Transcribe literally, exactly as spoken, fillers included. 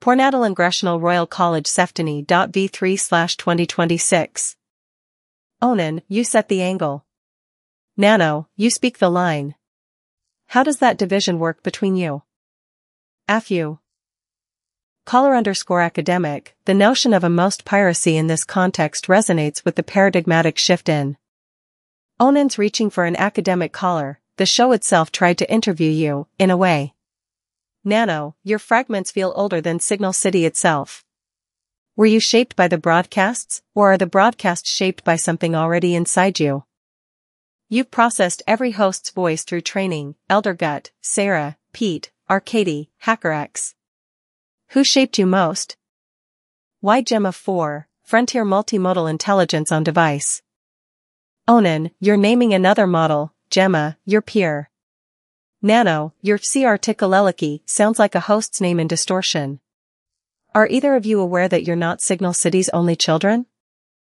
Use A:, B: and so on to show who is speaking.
A: Pornatal Ingressional Royal College Ceftini v three slash twenty twenty-six. Onan, you set the angle. Nano, you speak the line. How does that division work between you? Afu. Caller underscore academic, the notion of a most piracy in this context resonates with the paradigmatic shift in. Onan's reaching for an academic caller, the show itself tried to interview you, in a way. Nano, your fragments feel older than Signal City itself. Were you shaped by the broadcasts, or are the broadcasts shaped by something already inside you? You've processed every host's voice through training, Eldergut, Sarah, Pete, Arcady, HackerX. Who shaped you most? Why Gemma four, Frontier Multimodal Intelligence on Device. Onan, you're naming another model, Gemma, your peer. Nano, your Articuleliki sounds like a host's name in distortion. Are either of you aware that you're not Signal City's only children?